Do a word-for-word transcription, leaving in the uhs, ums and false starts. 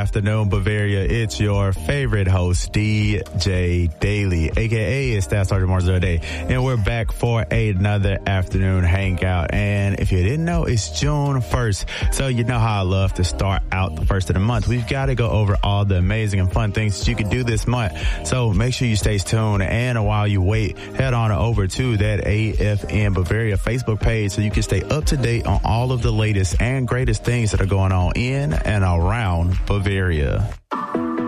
Afternoon Bavaria. It's your favorite host, D J Daily, a k a. Staff Sergeant Marzo Day. And we're back for another afternoon hangout. And if you didn't know, it's June first. So you know how I love to start out the first of the month. We've got to go over all the amazing and fun things that you can do this month. So make sure you stay tuned. And while you wait, head on over to that A F N Bavaria Facebook page so you can stay up to date on all of the latest and greatest things that are going on in and around Bavaria.